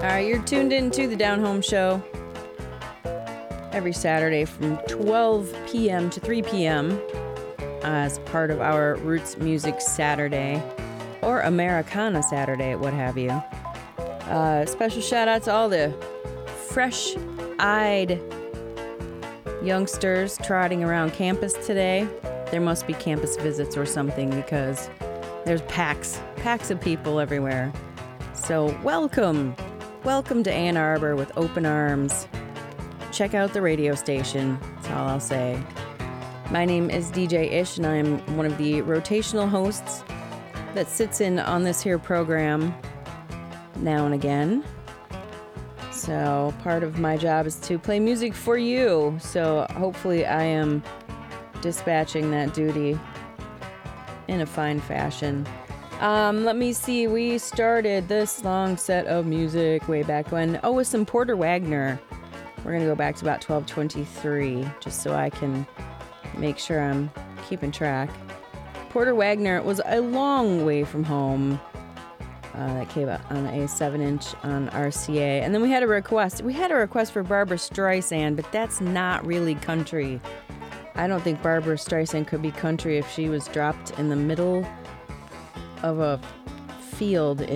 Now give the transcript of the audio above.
You're tuned in to the Down Home Show every Saturday from 12 p.m. to 3 p.m. As part of our Roots Music Saturday or Americana Saturday, what have you. Special shout out to all the fresh-eyed youngsters trotting around campus today. There must be campus visits or something because there's packs of people everywhere. So welcome to Ann Arbor with open arms. Check out the radio station, that's all I'll say. My name is DJ Ish, and I'm one of the rotational hosts that sits in on this here program now and again. So part of my job is to play music for you. So hopefully I am dispatching that duty in a fine fashion. Let me see. We started this long set of music way back when. Oh, with some Porter Wagoner. We're going to go back to about 1223, just so I can make sure I'm keeping track. Porter Wagoner was A Long Way From Home. That came out on a 7-inch on RCA. And then we had a request. We had a request for Barbra Streisand, but that's not really country. I don't think Barbra Streisand could be country if she was dropped in the middle of a field